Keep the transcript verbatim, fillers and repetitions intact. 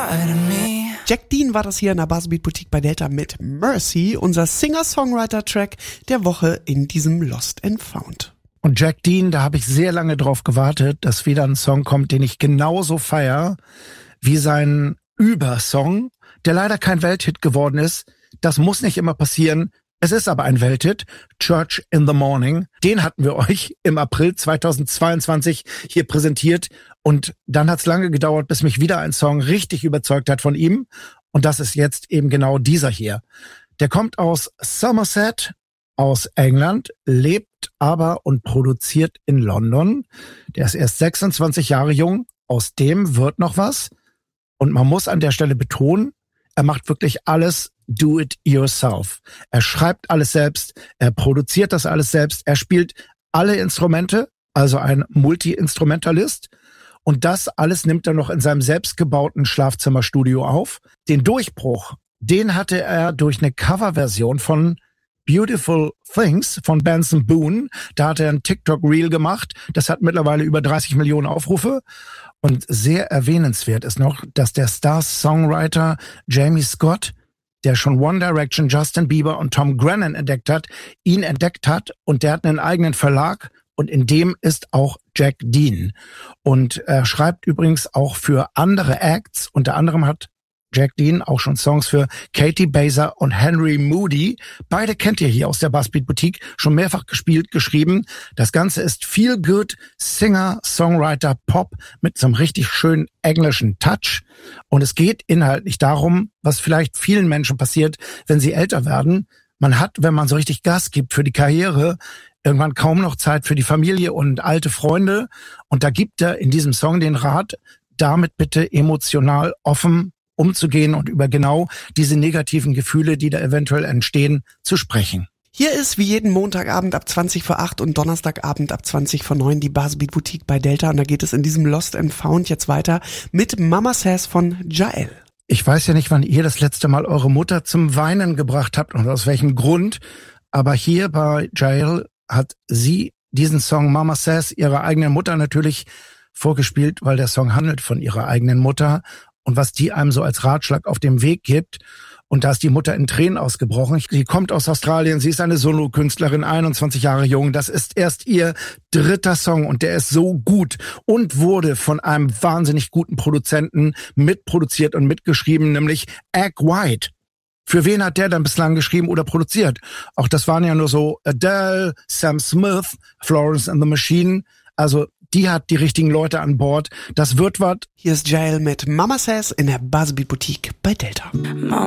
side of me. Jack Dean war das hier in der Buzzbeat Boutique bei Delta mit Mercy, unser Singer-Songwriter-Track der Woche in diesem Lost and Found. Und Jack Dean, da habe ich sehr lange drauf gewartet, dass wieder ein Song kommt, den ich genauso feier wie sein Übersong, der leider kein Welthit geworden ist. Das muss nicht immer passieren. Es ist aber ein Welthit, Church in the Morning. Den hatten wir euch im April zweitausendzweiundzwanzig hier präsentiert. Und dann hat es lange gedauert, bis mich wieder ein Song richtig überzeugt hat von ihm. Und das ist jetzt eben genau dieser hier. Der kommt aus Somerset, aus England, lebt aber und produziert in London. Der ist erst sechsundzwanzig Jahre jung. Aus dem wird noch was. Und man muss an der Stelle betonen, er macht wirklich alles do it yourself. Er schreibt alles selbst, er produziert das alles selbst, er spielt alle Instrumente, also ein Multi-Instrumentalist. Und das alles nimmt er noch in seinem selbstgebauten Schlafzimmerstudio auf. Den Durchbruch, den hatte er durch eine Coverversion von Beautiful Things von Benson Boone. Da hat er ein TikTok-Reel gemacht. Das hat mittlerweile über dreißig Millionen Aufrufe. Und sehr erwähnenswert ist noch, dass der Star-Songwriter Jamie Scott, der schon One Direction, Justin Bieber und Tom Grennan entdeckt hat, ihn entdeckt hat und der hat einen eigenen Verlag und in dem ist auch Jack Dean. Und er schreibt übrigens auch für andere Acts, unter anderem hat Jack Dean auch schon Songs für Katie Baser und Henry Moody. Beide kennt ihr hier aus der Buzzbeat Boutique, schon mehrfach gespielt, geschrieben. Das Ganze ist Feel Good Singer, Songwriter, Pop mit so einem richtig schönen englischen Touch. Und es geht inhaltlich darum, was vielleicht vielen Menschen passiert, wenn sie älter werden. Man hat, wenn man so richtig Gas gibt für die Karriere, irgendwann kaum noch Zeit für die Familie und alte Freunde. Und da gibt er in diesem Song den Rat, damit bitte emotional offen umzugehen und über genau diese negativen Gefühle, die da eventuell entstehen, zu sprechen. Hier ist wie jeden Montagabend ab zwanzig vor acht und Donnerstagabend ab zwanzig vor neun die Buzzbeat Boutique bei Delta und da geht es in diesem Lost and Found jetzt weiter mit Mama Says von Jael. Ich weiß ja nicht, wann ihr das letzte Mal eure Mutter zum Weinen gebracht habt und aus welchem Grund, aber hier bei Jael hat sie diesen Song Mama Says ihrer eigenen Mutter natürlich vorgespielt, weil der Song handelt von ihrer eigenen Mutter und was die einem so als Ratschlag auf dem Weg gibt. Und da ist die Mutter in Tränen ausgebrochen. Sie kommt aus Australien, sie ist eine Solo-Künstlerin, einundzwanzig Jahre jung. Das ist erst ihr dritter Song und der ist so gut und wurde von einem wahnsinnig guten Produzenten mitproduziert und mitgeschrieben, nämlich Egg White. Für wen hat der dann bislang geschrieben oder produziert? Auch das waren ja nur so Adele, Sam Smith, Florence and the Machine. Also die hat die richtigen Leute an Bord. Das wird was. Hier ist Jael mit Mama Says in der Buzzbeat Boutique bei Delta. Mama